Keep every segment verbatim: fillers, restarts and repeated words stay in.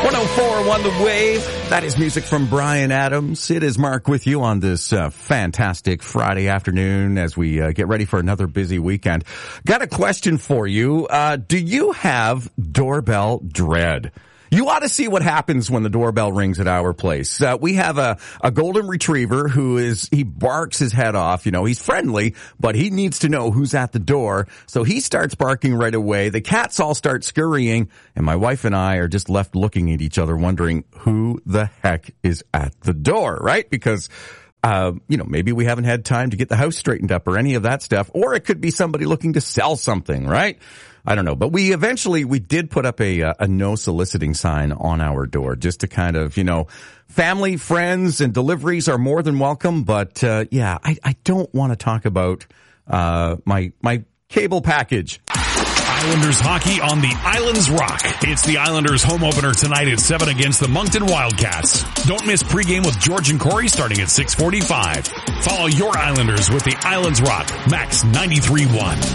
one oh four point one The Wave. That is music from Bryan Adams. It is Mark with you on this uh, fantastic Friday afternoon as we uh, get ready for another busy weekend. Got a question for you. Uh, do you have doorbell dread? You ought to see what happens when the doorbell rings at our place. Uh, we have a, a golden retriever who is, he barks his head off. You know, he's friendly, but he needs to know who's at the door. So he starts barking right away. The cats all start scurrying, and my wife and I are just left looking at each other wondering who the heck is at the door, right? Because Uh, you know, maybe we haven't had time to get the house straightened up or any of that stuff, or it could be somebody looking to sell something, right? I don't know, but we eventually, we did put up a, a no soliciting sign on our door just to kind of, you know, family, friends, and deliveries are more than welcome, but, uh, yeah, I, I don't want to talk about, uh, my, my cable package. Islanders hockey on the Islands Rock. It's the Islanders home opener tonight at seven against the Moncton Wildcats. Don't miss pregame with George and Corey starting at six forty-five. Follow your Islanders with the Islands Rock. Max ninety-three point one.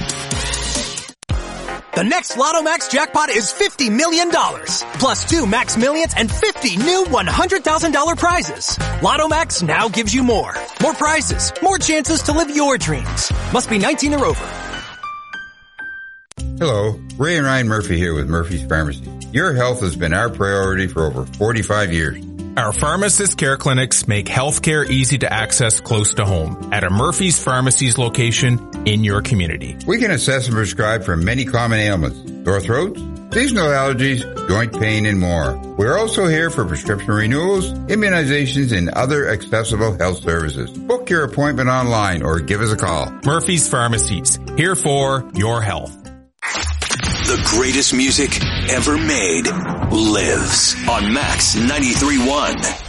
The next Lotto Max jackpot is fifty million dollars. Plus two Max Millions and fifty new one hundred thousand dollars prizes. Lotto Max now gives you more. More prizes. More chances to live your dreams. Must be nineteen or over. Hello, Ray and Ryan Murphy here with Murphy's Pharmacy. Your health has been our priority for over forty-five years. Our pharmacist care clinics make healthcare easy to access close to home at a Murphy's Pharmacy's location in your community. We can assess and prescribe for many common ailments, sore throats, seasonal allergies, joint pain, and more. We're also here for prescription renewals, immunizations, and other accessible health services. Book your appointment online or give us a call. Murphy's Pharmacies, here for your health. The greatest music ever made lives on Max ninety-three point one.